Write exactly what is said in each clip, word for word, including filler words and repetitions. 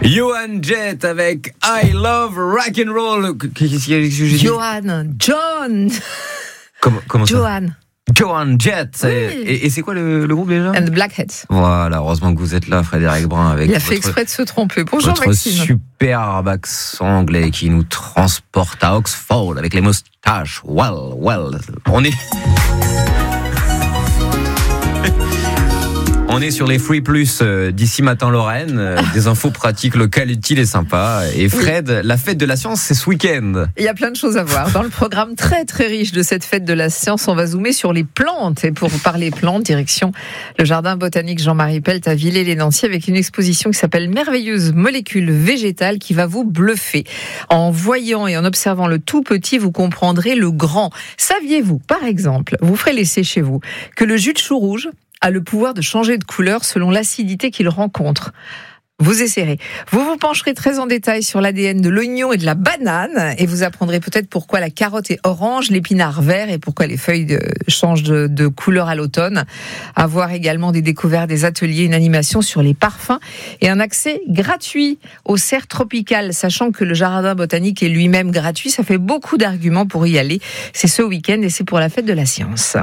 Johan Jett avec I Love Rock'n'Roll. Qu'est-ce que j'ai dit? Johan, John. Comment, comment ça? Johan. Johan Jett. Oui. Et, et c'est quoi le, le groupe déjà? And the Blackheads. Voilà, heureusement que vous êtes là, Frédéric Brun. Avec Il a votre, fait exprès de se tromper. Bonjour votre Maxime. superbe accent anglais qui nous transporte à Oxford avec les moustaches. Well, well. On est. On est sur les Free Plus euh, d'ici Matin Lorraine, euh, des infos pratiques locales utiles et sympas. Et Fred, oui. La fête de la science, c'est ce week-end. Il y a plein de choses à voir. Dans le programme très très riche de cette fête de la science, on va zoomer sur les plantes. Et pour parler plantes, direction le jardin botanique Jean-Marie Pelt à Villers-les-Nancy avec une exposition qui s'appelle Merveilleuses molécules végétales qui va vous bluffer. En voyant et en observant le tout petit, vous comprendrez le grand. Saviez-vous, par exemple, vous ferez l'essai chez vous, que le jus de chou rouge a le pouvoir de changer de couleur selon l'acidité qu'il rencontre. Vous essayerez. Vous vous pencherez très en détail sur l'A D N de l'oignon et de la banane et vous apprendrez peut-être pourquoi la carotte est orange, l'épinard vert et pourquoi les feuilles de, changent de, de couleur à l'automne. À voir également des découvertes, des ateliers, une animation sur les parfums et un accès gratuit aux serres tropicales, sachant que le jardin botanique est lui-même gratuit. Ça fait beaucoup d'arguments pour y aller. C'est ce week-end et c'est pour la fête de la science.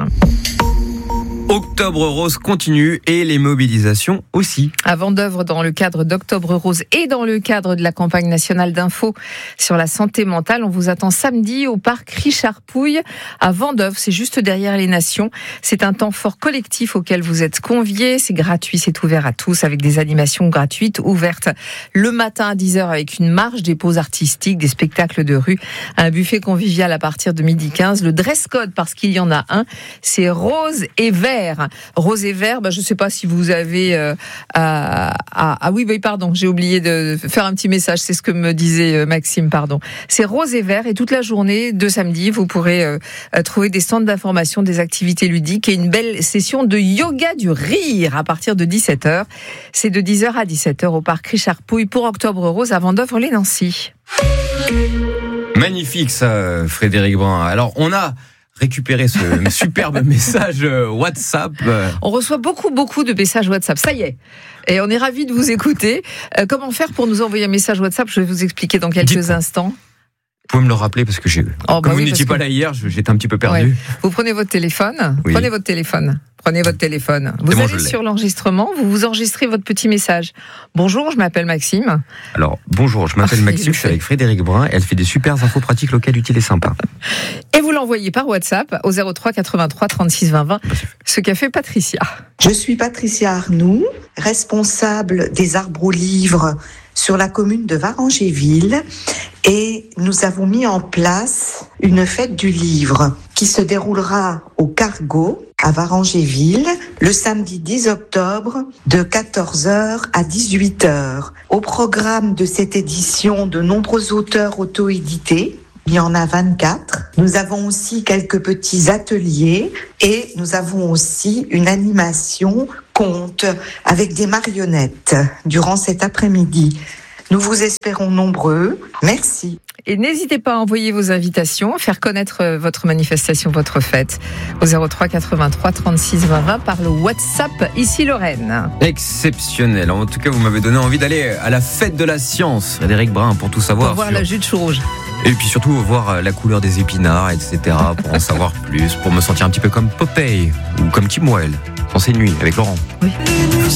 Octobre Rose continue et les mobilisations aussi. À Vendeuvre, dans le cadre d'Octobre Rose et dans le cadre de la campagne nationale d'info sur la santé mentale, on vous attend samedi au parc Richard Pouille à Vendeuvre. C'est juste derrière les Nations. C'est un temps fort collectif auquel vous êtes conviés. C'est gratuit, c'est ouvert à tous avec des animations gratuites ouvertes le matin à dix heures avec une marche, des pauses artistiques, des spectacles de rue, un buffet convivial à partir de midi quinze. Le dress code, parce qu'il y en a un, c'est rose et vert. Rose et vert, bah, je ne sais pas si vous avez... Euh, ah, ah oui, bah, pardon, j'ai oublié de faire un petit message, c'est ce que me disait Maxime, pardon. C'est rose et vert et toute la journée de samedi, vous pourrez euh, trouver des stands d'information, des activités ludiques et une belle session de yoga du rire à partir de dix-sept heures. C'est de dix heures à dix-sept heures au parc Richard Pouille pour Octobre Rose à Vendeuvre-les-Nancy. Magnifique ça, Frédéric Brun. Alors, on a... récupérer ce superbe message WhatsApp. On reçoit beaucoup, beaucoup de messages WhatsApp. Ça y est. Et on est ravis de vous écouter. Euh, comment faire pour nous envoyer un message WhatsApp? Je vais vous expliquer dans quelques Dites, instants. Vous pouvez me le rappeler parce que j'ai. Oh, Comme bah vous oui, n'étiez pas que... là hier, j'étais un petit peu perdu. Ouais. Vous prenez votre téléphone. Oui. Prenez votre téléphone. Prenez votre téléphone. Vous bon, allez sur l'enregistrement, vous vous enregistrez votre petit message. Bonjour, je m'appelle Maxime. Alors, bonjour, je m'appelle ah, Maxime, je suis avec Frédéric Brun. Elle fait des super infos pratiques locales, utiles et sympas. Et vous l'envoyez par WhatsApp au zéro trois quatre-vingt-trois trente-six vingt vingt. Ce qu'a fait Patricia. Je suis Patricia Arnoux, responsable des arbres aux livres sur la commune de Varangéville. Et nous avons mis en place une fête du livre qui se déroulera au Cargo à Varangéville le samedi dix octobre de quatorze heures à dix-huit heures. Au programme de cette édition, de nombreux auteurs auto-édités. Il y en a vingt-quatre. Nous avons aussi quelques petits ateliers et nous avons aussi une animation conte avec des marionnettes durant cet après-midi. Nous vous espérons nombreux. Merci. Et n'hésitez pas à envoyer vos invitations, à faire connaître votre manifestation, votre fête au zéro trois quatre-vingt-trois trente-six vingt vingt par le WhatsApp ici Lorraine. Exceptionnel. En tout cas, vous m'avez donné envie d'aller à la fête de la science, Frédéric Brun, pour tout savoir. Pour voir sur... la jus de chou rouge. Et puis surtout voir la couleur des épinards, et cetera, pour en savoir plus, pour me sentir un petit peu comme Popeye ou comme Tim Well, dans ses nuits avec Laurent. Oui.